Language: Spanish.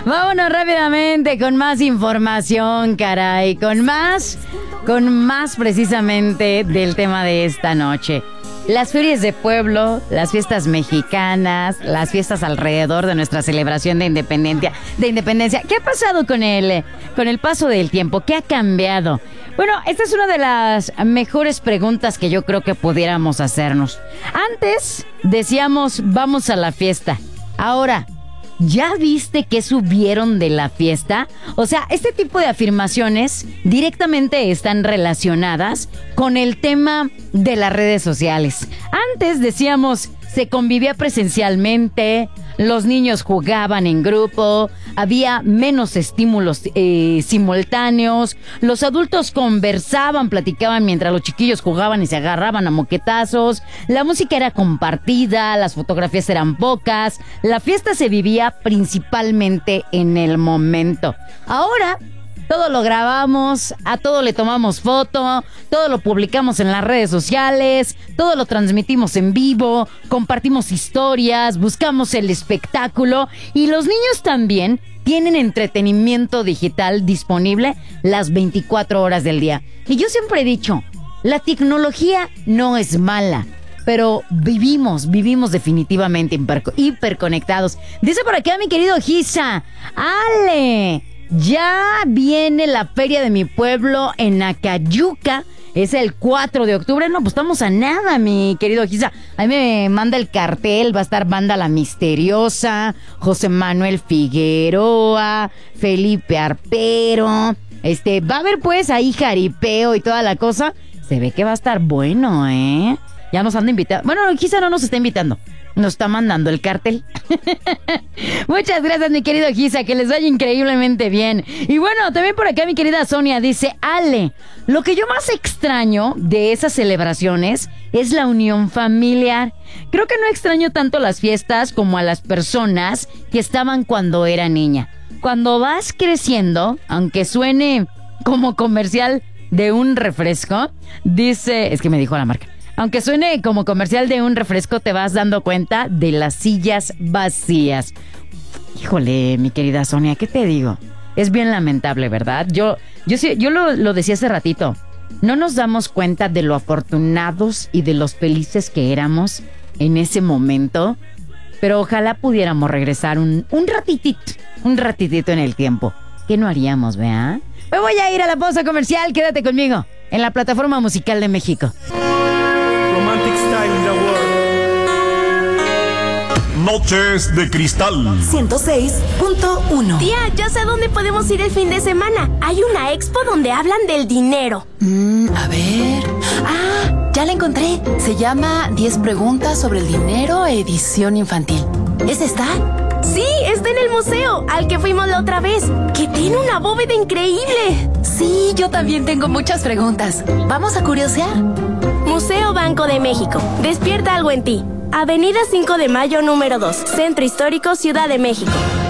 Vámonos rápidamente con más información, caray. Con más precisamente del tema de esta noche. Las ferias de pueblo, las fiestas mexicanas, las fiestas alrededor de nuestra celebración de independencia. ¿Qué ha pasado con el paso del tiempo? ¿Qué ha cambiado? Bueno, esta es una de las mejores preguntas que yo creo que pudiéramos hacernos. Antes decíamos, vamos a la fiesta. Ahora, ¿ya viste qué subieron de la fiesta? O sea, este tipo de afirmaciones directamente están relacionadas con el tema de las redes sociales. Antes decíamos, se convivía presencialmente, los niños jugaban en grupo, había menos estímulos simultáneos, los adultos conversaban, platicaban mientras los chiquillos jugaban y se agarraban a moquetazos, la música era compartida, las fotografías eran pocas, la fiesta se vivía principalmente en el momento. Ahora todo lo grabamos, a todo le tomamos foto, todo lo publicamos en las redes sociales, todo lo transmitimos en vivo, compartimos historias, buscamos el espectáculo y los niños también tienen entretenimiento digital disponible las 24 horas del día. Y yo siempre he dicho, la tecnología no es mala, pero vivimos definitivamente hiperconectados. Dice por acá mi querido Gisa, ¡ale! Ya viene la feria de mi pueblo en Acayuca. Es el 4 de octubre. No, pues estamos a nada, mi querido Gisa. Ahí me manda el cartel. Va a estar Banda La Misteriosa, José Manuel Figueroa, Felipe Arpero. Va a haber pues ahí jaripeo y toda la cosa. Se ve que va a estar bueno, ¿eh? Ya nos anda invitando. Bueno, Gisa no nos está invitando. Nos está mandando el cartel. Muchas gracias, mi querido Gisa, que les vaya increíblemente bien. Y bueno, también por acá mi querida Sonia dice, Ale, lo que yo más extraño de esas celebraciones es la unión familiar. Creo que no extraño tanto las fiestas como a las personas que estaban cuando era niña. Cuando vas creciendo, aunque suene como comercial de un refresco, dice, es que me dijo la marca. Aunque suene como comercial de un refresco, te vas dando cuenta de las sillas vacías. Híjole, mi querida Sonia, ¿qué te digo? Es bien lamentable, ¿verdad? Yo lo decía hace ratito. No nos damos cuenta de lo afortunados y de los felices que éramos en ese momento. Pero ojalá pudiéramos regresar un ratitito en el tiempo. ¿Qué no haríamos, vea? Me voy a ir a la pausa comercial. Quédate conmigo en la plataforma musical de México. Romantic Style in the World. Noches de Cristal 106.1. Tía, ya sé a dónde podemos ir el fin de semana. Hay una expo donde hablan del dinero. A ver. Ah, ya la encontré. Se llama 10 preguntas sobre el dinero, edición infantil. ¿Es esta? Sí, está en el museo, al que fuimos la otra vez, que tiene una bóveda increíble. Sí, yo también tengo muchas preguntas. ¿Vamos a curiosear? Museo Banco de México. Despierta algo en ti. Avenida 5 de Mayo, número 2. Centro Histórico, Ciudad de México.